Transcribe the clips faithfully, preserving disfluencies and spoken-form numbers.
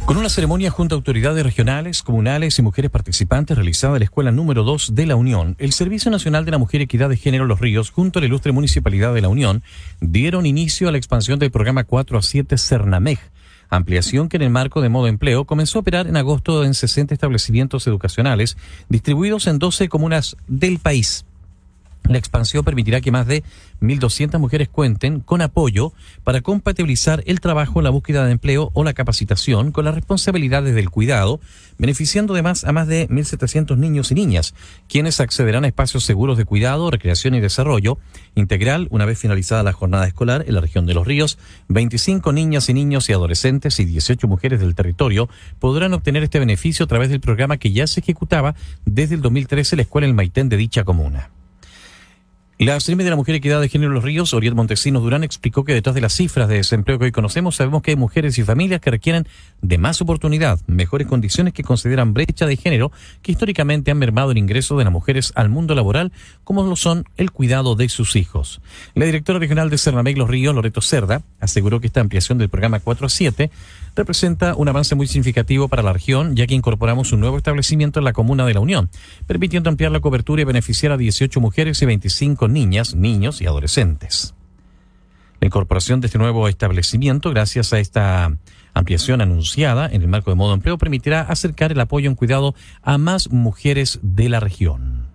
Con una ceremonia junto a autoridades regionales, comunales y mujeres participantes realizada en la Escuela número dos de La Unión, el Servicio Nacional de la Mujer y Equidad de Género Los Ríos, junto a la ilustre Municipalidad de La Unión, dieron inicio a la expansión del programa cuatro a siete Cernamej, ampliación que en el marco de Modo Empleo comenzó a operar en agosto en sesenta establecimientos educacionales distribuidos en doce comunas del país. La expansión permitirá que más de mil doscientas mujeres cuenten con apoyo para compatibilizar el trabajo, la búsqueda de empleo o la capacitación con las responsabilidades del cuidado, beneficiando además a más de mil setecientos niños y niñas, quienes accederán a espacios seguros de cuidado, recreación y desarrollo integral una vez finalizada la jornada escolar en la región de Los Ríos. veinticinco niñas y niños y adolescentes y dieciocho mujeres del territorio podrán obtener este beneficio a través del programa que ya se ejecutaba desde el dos mil trece en la escuela El Maitén de dicha comuna. La Seremi de la Mujer y Equidad de Género Los Ríos, Oriet Montesinos Durán, explicó que detrás de las cifras de desempleo que hoy conocemos, sabemos que hay mujeres y familias que requieren de más oportunidad, mejores condiciones, que consideran brecha de género, que históricamente han mermado el ingreso de las mujeres al mundo laboral, como lo son el cuidado de sus hijos. La directora regional de Cernamej Los Ríos, Loreto Cerda, aseguró que esta ampliación del programa cuatro a siete representa un avance muy significativo para la región, ya que incorporamos un nuevo establecimiento en la comuna de La Unión, permitiendo ampliar la cobertura y beneficiar a dieciocho mujeres y veinticinco niñas, niños y adolescentes. La incorporación de este nuevo establecimiento, gracias a esta ampliación anunciada en el marco de Modo Empleo, permitirá acercar el apoyo en cuidado a más mujeres de la región.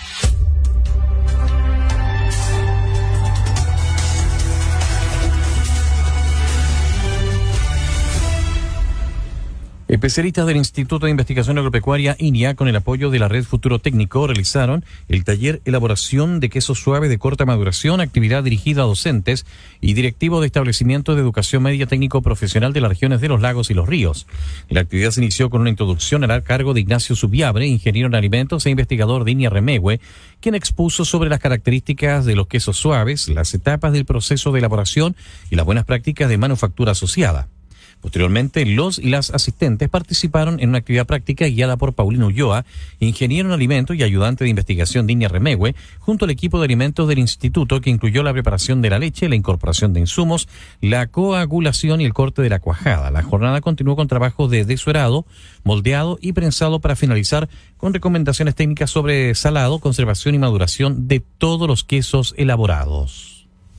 Especialistas del Instituto de Investigación Agropecuaria I N I A, con el apoyo de la Red Futuro Técnico, realizaron el taller Elaboración de Quesos Suaves de Corta Maduración, actividad dirigida a docentes y directivos de establecimientos de educación media técnico profesional de las regiones de los lagos y los ríos. La actividad se inició con una introducción a cargo de Ignacio Subiabre, ingeniero en alimentos e investigador de I N I A Remehue, quien expuso sobre las características de los quesos suaves, las etapas del proceso de elaboración y las buenas prácticas de manufactura asociada. Posteriormente, los y las asistentes participaron en una actividad práctica guiada por Paulino Ulloa, ingeniero en alimentos y ayudante de investigación de I N I A Remehue, junto al equipo de alimentos del instituto, que incluyó la preparación de la leche, la incorporación de insumos, la coagulación y el corte de la cuajada. La jornada continuó con trabajos de desuerado, moldeado y prensado para finalizar con recomendaciones técnicas sobre salado, conservación y maduración de todos los quesos elaborados.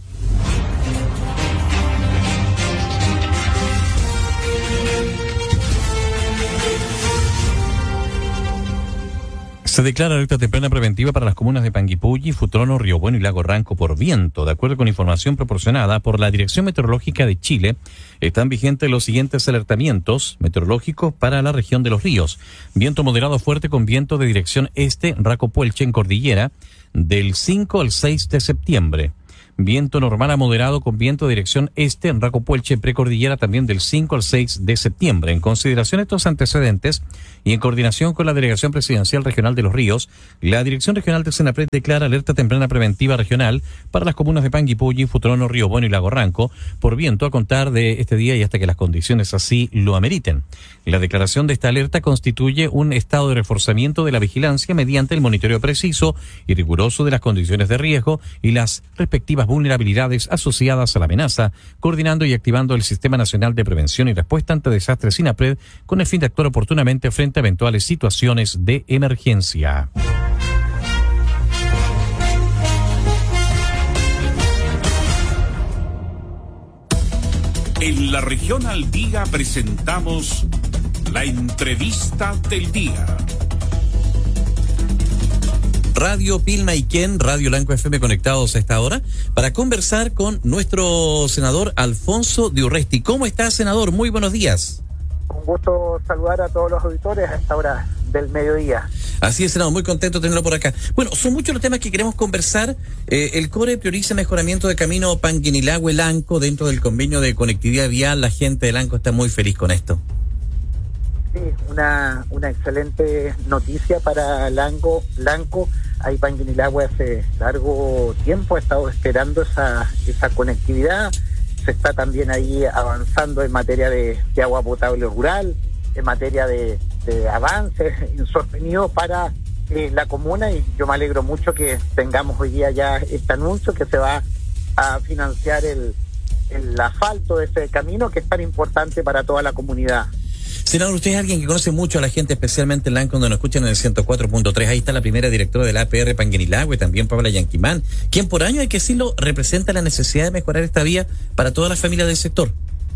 Se declara alerta temprana preventiva para las comunas de Panguipulli, Futrono, Río Bueno y Lago Ranco por viento. De acuerdo con información proporcionada por la Dirección Meteorológica de Chile, están vigentes los siguientes alertamientos meteorológicos para la región de los ríos. Viento moderado fuerte con viento de dirección este, Raco-Puelche en Cordillera, del cinco al seis de septiembre. Viento normal a moderado con viento de dirección este en Raco-Puelche precordillera, también del cinco al seis de septiembre. En consideración de estos antecedentes y en coordinación con la Delegación Presidencial Regional de los Ríos, la Dirección Regional de Senapred declara alerta temprana preventiva regional para las comunas de Panguipulli, Futrono, Río Bueno y Lago Ranco por viento a contar de este día y hasta que las condiciones así lo ameriten. La declaración de esta alerta constituye un estado de reforzamiento de la vigilancia mediante el monitoreo preciso y riguroso de las condiciones de riesgo y las respectivas vulnerabilidades asociadas a la amenaza, coordinando y activando el Sistema Nacional de Prevención y Respuesta ante Desastres SINAPRED con el fin de actuar oportunamente frente a eventuales situaciones de emergencia. En la región al día presentamos la entrevista del día. Radio Pilmaiquén, Radio Lanco F M conectados a esta hora para conversar con nuestro senador Alfonso de Urresti. ¿Cómo está, senador? Muy buenos días. Un gusto saludar a todos los auditores a esta hora del mediodía. Así es, senador, muy contento de tenerlo por acá. Bueno, son muchos los temas que queremos conversar. Eh, el CORE prioriza mejoramiento de camino Panguinilagüe-Lanco dentro del convenio de conectividad vial. La gente de Lanco está muy feliz con esto. Sí, una, una excelente noticia para Lanco. Lanco. Ahí Panguinilagüe hace largo tiempo ha estado esperando esa, esa conectividad. Se está también ahí avanzando en materia de, de agua potable rural, en materia de, de avances insostenidos para eh, la comuna, y yo me alegro mucho que tengamos hoy día ya este anuncio que se va a financiar el, el asfalto de ese camino que es tan importante para toda la comunidad. Senador, usted es alguien que conoce mucho a la gente, especialmente en Lanco, donde nos escuchan en el ciento cuatro punto tres. Ahí está la primera directora de la A P R Panguinilagüe, también Paula Yanquimán, quien por año, hay que decirlo, representa la necesidad de mejorar esta vía para todas las familias del sector.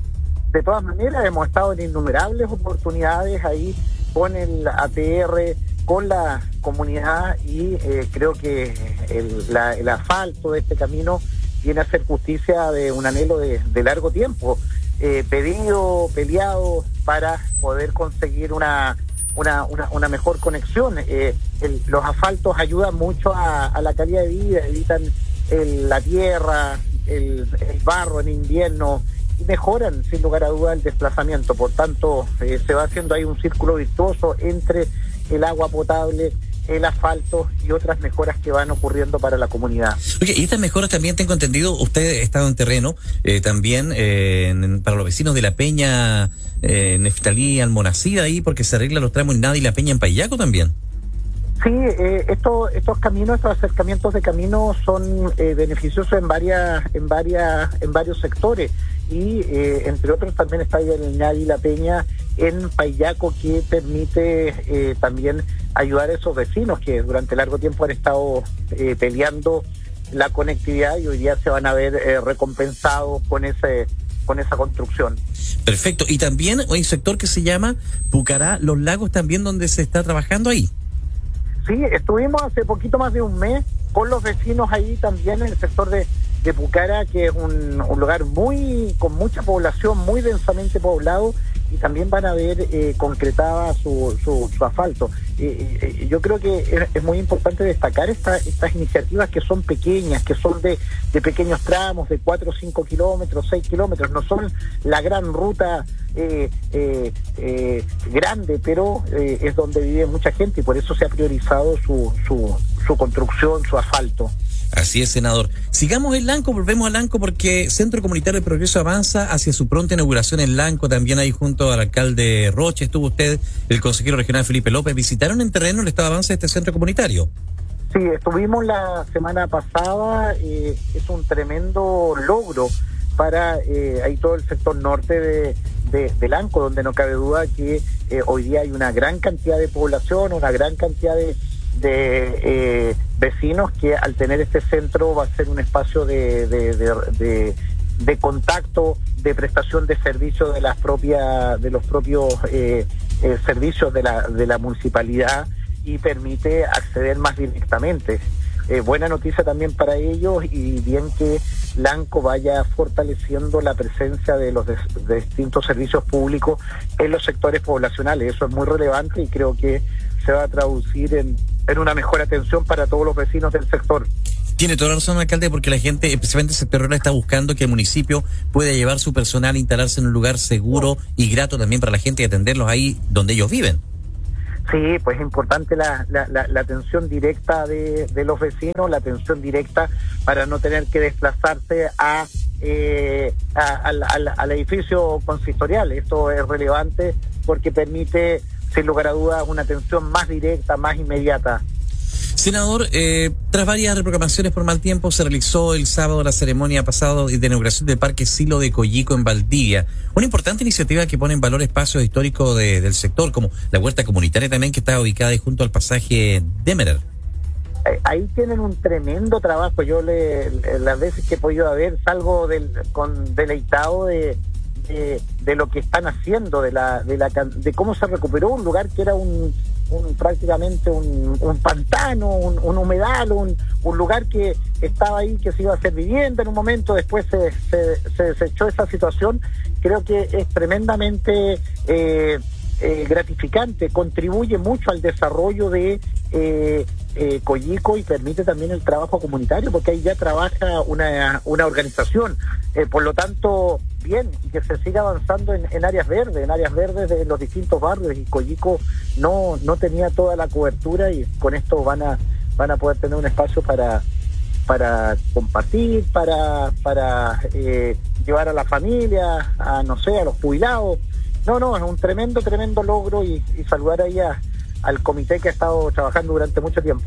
De todas maneras, hemos estado en innumerables oportunidades ahí con el A P R, con la comunidad, y eh, creo que el, la, el asfalto de este camino viene a hacer justicia de un anhelo de, de largo tiempo, eh, pedido, peleado para poder conseguir una una, una, una mejor conexión. Eh, el, los asfaltos ayudan mucho a, a la calidad de vida, evitan el, la tierra, el, el barro en invierno, y mejoran sin lugar a duda el desplazamiento. Por tanto, eh, se va haciendo ahí un círculo virtuoso entre el agua potable, el asfalto y otras mejoras que van ocurriendo para la comunidad. Oye, y estas mejoras también, tengo entendido, usted ha estado en terreno, eh, también eh, en, para los vecinos de La Peña, eh, Neftalí, Almonacida, ahí, porque se arreglan los tramos Nada y La Peña en Payaco también. Sí, eh, esto, estos caminos, estos acercamientos de caminos son eh, beneficiosos en varias, en varias, en varios sectores, y eh, entre otros también está ahí el Nada y La Peña en Payaco, que permite eh, también ayudar a esos vecinos que durante largo tiempo han estado eh, peleando la conectividad, y hoy día se van a ver eh, recompensados con ese con esa construcción. Perfecto. Y también hay un sector que se llama Pucará, Los Lagos, también, donde se está trabajando ahí. Sí, estuvimos hace poquito más de un mes con los vecinos ahí también en el sector de, de Pucará, que es un, un lugar muy con mucha población, muy densamente poblado, y también van a ver eh, concretada su, su, su asfalto. Eh, eh, yo creo que es, es muy importante destacar esta, estas iniciativas que son pequeñas, que son de, de pequeños tramos, de cuatro o cinco kilómetros, seis kilómetros, no son la gran ruta eh, eh, eh, grande, pero eh, es donde vive mucha gente, y por eso se ha priorizado su, su, su construcción, su asfalto. Así es, senador. Sigamos en Lanco, volvemos a Lanco, porque Centro Comunitario de Progreso avanza hacia su pronta inauguración en Lanco, también ahí junto al alcalde Roche, estuvo usted, el consejero regional Felipe López. ¿Visitaron en terreno el estado de avance de este centro comunitario? Sí, estuvimos la semana pasada, eh, es un tremendo logro para eh, ahí todo el sector norte de, de, de Lanco, donde no cabe duda que eh, hoy día hay una gran cantidad de población, una gran cantidad de de eh, vecinos, que al tener este centro va a ser un espacio de, de, de, de, de contacto, de prestación de servicios de las propias de los propios eh, eh, servicios de la de la municipalidad, y permite acceder más directamente. Eh, buena noticia también para ellos, y bien que Lanco vaya fortaleciendo la presencia de los de, de distintos servicios públicos en los sectores poblacionales. Eso es muy relevante, y creo que se va a traducir en, en una mejor atención para todos los vecinos del sector. Tiene toda la razón, alcalde, porque la gente, especialmente el sector rural, está buscando que el municipio pueda llevar su personal, instalarse en un lugar seguro y grato también para la gente, y atenderlos ahí donde ellos viven. Sí, pues es importante la, la, la, la atención directa de, de los vecinos, la atención directa para no tener que desplazarse a, eh, a, al, al, al edificio consistorial. Esto es relevante porque permite, sin lugar a dudas, una atención más directa, más inmediata. Senador, eh, tras varias reprogramaciones por mal tiempo, se realizó el sábado la ceremonia pasada de inauguración del Parque Silo de Coyico en Valdivia. Una importante iniciativa que pone en valor espacios históricos de, del sector, como la huerta comunitaria también, que está ubicada ahí junto al pasaje Demerer. Ahí tienen un tremendo trabajo. Yo le, le, las veces que he podido ver, salgo del, con deleitado de, de, de lo que están haciendo, de la, de la de cómo se recuperó un lugar que era un Un, prácticamente un, un pantano, un, un humedal, un, un lugar que estaba ahí, que se iba a hacer vivienda en un momento, después se, se, se desechó esa situación. Creo que es tremendamente eh, eh, gratificante, contribuye mucho al desarrollo de eh, eh, Coyico, y permite también el trabajo comunitario, porque ahí ya trabaja una, una organización. Eh, por lo tanto, bien, y que se siga avanzando en, en áreas verdes, en áreas verdes de los distintos barrios, y Coyico no no tenía toda la cobertura, y con esto van a van a poder tener un espacio para para compartir, para para eh, llevar a la familia, a no sé, a los jubilados. No, no, es un tremendo, tremendo logro, y, y saludar ahí a, al comité que ha estado trabajando durante mucho tiempo.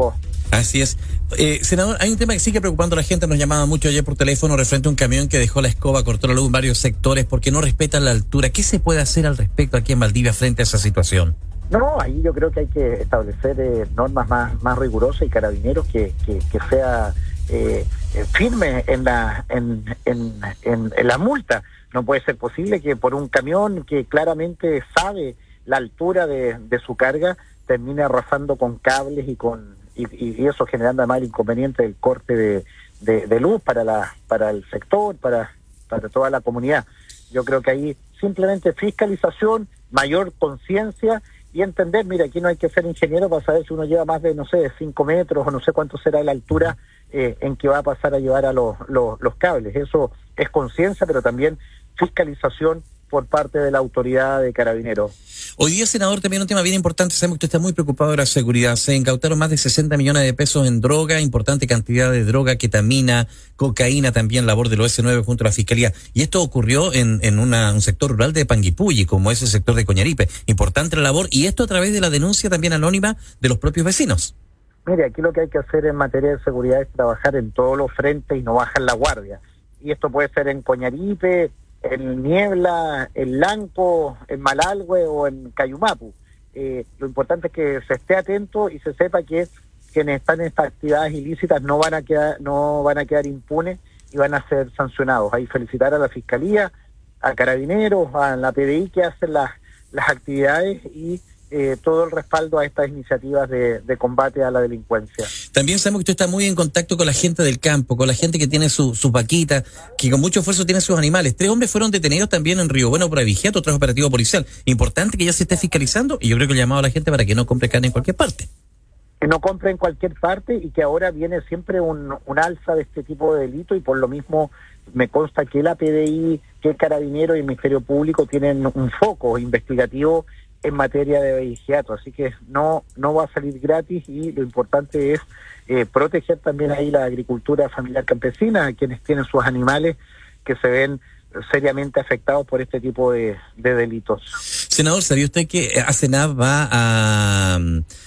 Así es. Eh, senador, hay un tema que sigue preocupando a la gente. Nos llamaba mucho ayer por teléfono referente a un camión que dejó la escoba, cortó la luz en varios sectores porque no respetan la altura. ¿Qué se puede hacer al respecto aquí en Valdivia frente a esa situación? No, ahí yo creo que hay que establecer eh, normas más, más rigurosas y carabineros que, que, que sea eh, firme en la, en, en, en, en la multa. No puede ser posible que por un camión que claramente sabe la altura de, de su carga termine arrasando con cables y con y, y eso generando además el inconveniente del corte de, de, de luz para la para el sector, para, para toda la comunidad. Yo creo que ahí simplemente fiscalización, mayor conciencia y entender, mira, aquí no hay que ser ingeniero para saber si uno lleva más de, no sé, cinco metros o no sé cuánto será la altura eh, en que va a pasar a llevar a los, los, los cables. Eso es conciencia, pero también fiscalización por parte de la autoridad de Carabineros. Hoy día, senador, también un tema bien importante. Sabemos que usted está muy preocupado de la seguridad. Se incautaron más de sesenta millones de pesos en droga, importante cantidad de droga, ketamina, cocaína, también labor del O S nueve junto a la Fiscalía. Y esto ocurrió en, en una, un sector rural de Panguipulli, como es el sector de Coñaripe. Importante la labor, y esto a través de la denuncia también anónima de los propios vecinos. Mire, aquí lo que hay que hacer en materia de seguridad es trabajar en todos los frentes y no bajar la guardia. Y esto puede ser en Coñaripe, en Niebla, en Lanco, en Malalhue o en Cayumapu. Eh, lo importante es que se esté atento y se sepa que quienes están en estas actividades ilícitas no van a quedar, no van a quedar impunes y van a ser sancionados. Ahí felicitar a la Fiscalía, a Carabineros, a la P D I que hacen las, las actividades y Eh, todo el respaldo a estas iniciativas de, de combate a la delincuencia. También sabemos que usted está muy en contacto con la gente del campo, con la gente que tiene sus su vaquitas, que con mucho esfuerzo tiene sus animales. Tres hombres fueron detenidos también en Río Bueno por avigiato tras operativo policial. Importante que ya se esté fiscalizando y yo creo que el llamado a la gente para que no compre carne en cualquier parte. Que no compre en cualquier parte y que ahora viene siempre un, un alza de este tipo de delito y por lo mismo me consta que la P D I, que el Carabinero y el Ministerio Público tienen un foco investigativo en materia de avigiato, así que no no va a salir gratis y lo importante es eh, proteger también ahí la agricultura familiar campesina, quienes tienen sus animales que se ven seriamente afectados por este tipo de, de delitos. Senador, ¿sabía usted que ACENAV va a,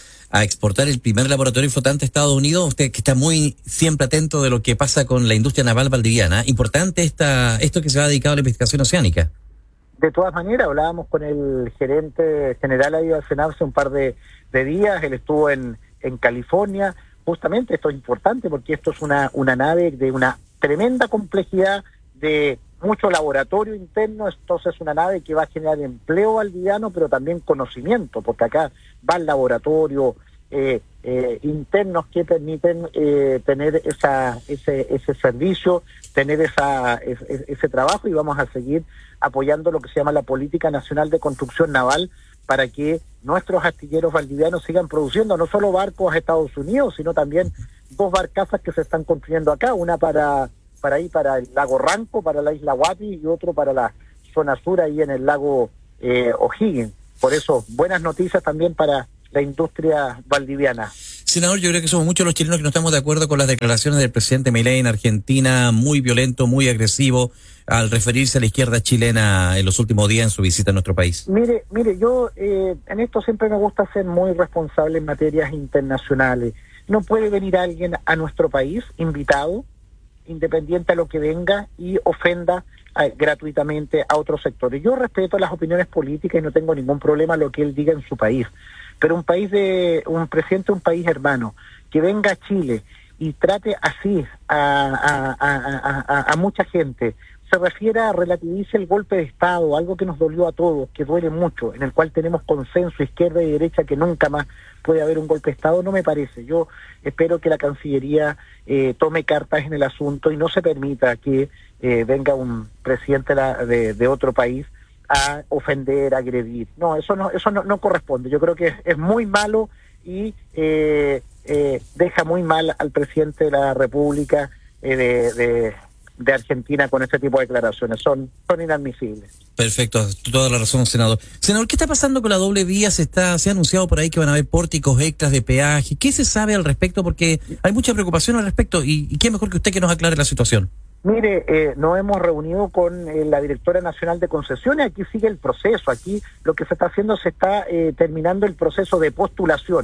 a exportar el primer laboratorio flotante a Estados Unidos? Usted que está muy siempre atento de lo que pasa con la industria naval valdiviana. Importante esta esto que se va dedicado a la investigación oceánica. De todas maneras, hablábamos con el gerente general ahí de ACENAV hace un par de, de días, él estuvo en, en California, justamente esto es importante porque esto es una, una nave de una tremenda complejidad, de mucho laboratorio interno, entonces es una nave que va a generar empleo valdiviano, pero también conocimiento, porque acá va el laboratorio, eh, eh, internos que permiten eh, tener esa ese ese servicio, tener esa ese, ese trabajo y vamos a seguir apoyando lo que se llama la Política Nacional de Construcción Naval para que nuestros astilleros valdivianos sigan produciendo no solo barcos a Estados Unidos, sino también dos barcazas que se están construyendo acá, una para para ahí para el lago Ranco, para la isla Guapi y otro para la zona sur ahí en el lago eh, O'Higgins. Por eso, buenas noticias también para la industria valdiviana. Senador, yo creo que somos muchos los chilenos que no estamos de acuerdo con las declaraciones del presidente Milei en Argentina, muy violento, muy agresivo, al referirse a la izquierda chilena en los últimos días en su visita a nuestro país. Mire, mire, yo eh, en esto siempre me gusta ser muy responsable en materias internacionales. No puede venir alguien a nuestro país invitado, independiente a lo que venga, y ofenda eh, gratuitamente a otros sectores. Yo respeto las opiniones políticas y no tengo ningún problema lo que él diga en su país. Pero un país de, un presidente de un país hermano, que venga a Chile y trate así a, a, a, a, a mucha gente, se refiere a relativice el golpe de Estado, algo que nos dolió a todos, que duele mucho, en el cual tenemos consenso izquierda y derecha que nunca más puede haber un golpe de Estado, no me parece. Yo espero que la Cancillería eh, tome cartas en el asunto y no se permita que eh, venga un presidente de, de, de otro país a ofender, a agredir. No, eso no eso no, no corresponde. Yo creo que es, es muy malo y eh, eh, deja muy mal al presidente de la República eh, de, de, de Argentina con este tipo de declaraciones. Son, son inadmisibles. Perfecto, toda la razón, senador. Senador, ¿qué está pasando con la doble vía? Se está se ha anunciado por ahí que van a haber pórticos extras de peaje. ¿Qué se sabe al respecto? Porque hay mucha preocupación al respecto y, y qué mejor que usted que nos aclare la situación. Mire, eh, nos hemos reunido con eh, la Directora Nacional de Concesiones, aquí sigue el proceso, aquí lo que se está haciendo, se está eh, terminando el proceso de postulación.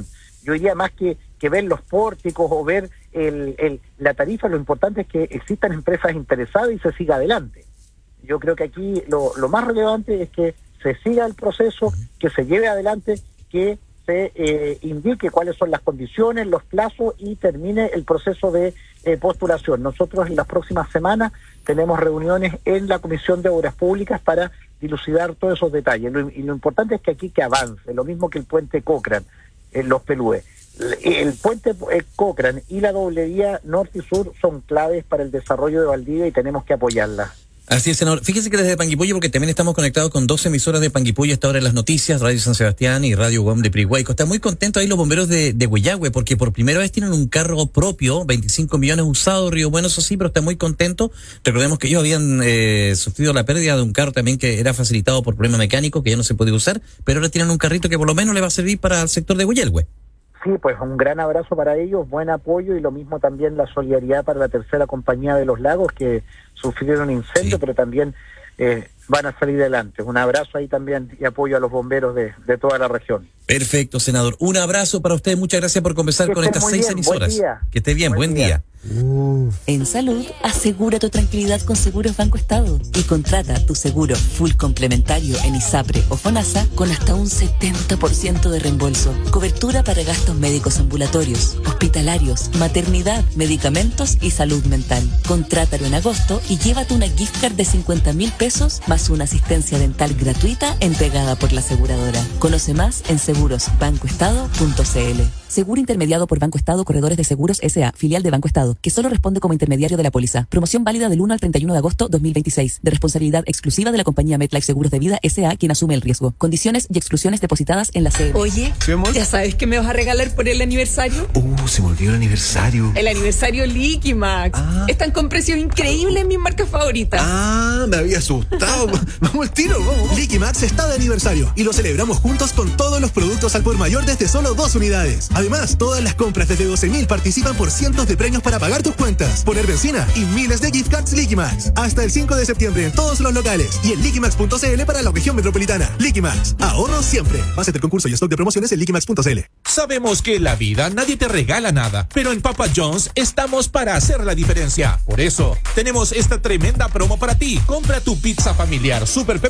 Yo diría más que, que ver los pórticos o ver el, el, la tarifa, lo importante es que existan empresas interesadas y se siga adelante. Yo creo que aquí lo, lo más relevante es que se siga el proceso, que se lleve adelante, que se eh, indique cuáles son las condiciones, los plazos y termine el proceso de eh, postulación. Nosotros en las próximas semanas tenemos reuniones en la Comisión de Obras Públicas para dilucidar todos esos detalles. Lo, y lo importante es que aquí que avance, lo mismo que el puente Cochrane en Los Pelúes. El, el puente eh, Cochrane y la doble vía norte y sur son claves para el desarrollo de Valdivia y tenemos que apoyarla. Así es, senador. Fíjese que desde Panguipulli, porque también estamos conectados con dos emisoras de Panguipulli hasta ahora en las noticias, Radio San Sebastián y Radio U A M de Pirihuayco. Están muy contentos ahí los bomberos de, de Huillagüe, porque por primera vez tienen un carro propio, veinticinco millones usado, Río Bueno, eso sí, pero están muy contentos. Recordemos que ellos habían eh, sufrido la pérdida de un carro también que era facilitado por problema mecánico, que ya no se podía usar, pero ahora tienen un carrito que por lo menos le va a servir para el sector de Huillagüe. Sí, pues un gran abrazo para ellos, buen apoyo y lo mismo también la solidaridad para la tercera compañía de los lagos que sufrieron incendio, sí. pero también eh, van a salir adelante. Un abrazo ahí también y apoyo a los bomberos de, de toda la región. Perfecto, senador. Un abrazo para usted. Muchas gracias por conversar con estas seis bien, emisoras. Que esté bien, buen, buen día. día. Uh. En salud, asegura tu tranquilidad con Seguros Banco Estado y contrata tu seguro full complementario en ISAPRE o FONASA con hasta un setenta por ciento de reembolso. Cobertura para gastos médicos ambulatorios, hospitalarios, maternidad, medicamentos y salud mental. Contrátalo en agosto y llévate una gift card de cincuenta mil pesos más una asistencia dental gratuita entregada por la aseguradora. Conoce más en seguros banco estado punto c l. Seguro intermediado por Banco Estado Corredores de Seguros S A, filial de Banco Estado, que solo responde como intermediario de la póliza. Promoción válida del uno al treinta y uno de agosto dos mil veintiséis, de responsabilidad exclusiva de la compañía MetLife Seguros de Vida S A, quien asume el riesgo. Condiciones y exclusiones depositadas en la C M. Oye, ¿ya sabes qué me vas a regalar por el aniversario? Uh, se me olvidó el aniversario. El aniversario Liquimax. Ah. Están con precios increíbles en mis marcas favoritas. Ah, me había asustado. Vamos al tiro, vamos. Liquimax está de aniversario y lo celebramos juntos con todos los productos al por mayor desde solo dos unidades. Además, todas las compras desde doce mil participan por cientos de premios para pagar tus cuentas, poner benzina y miles de gift cards Liquimax. Hasta el cinco de septiembre en todos los locales y en liquimax punto c l para la región metropolitana. Liquimax, ahorro siempre. Base del concurso y stock de promociones en liquimax punto c l. Sabemos que en la vida nadie te regala nada, pero en Papa John's estamos para hacer la diferencia. Por eso, tenemos esta tremenda promo para ti. Compra tu pizza familiar Super